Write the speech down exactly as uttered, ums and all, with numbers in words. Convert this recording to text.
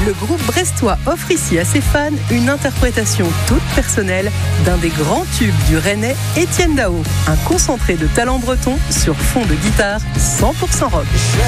Le groupe brestois offre ici à ses fans une interprétation toute personnelle d'un des grands tubes du Rennais, Étienne Dao. Un concentré de talent breton sur fond de guitare cent pour cent rock.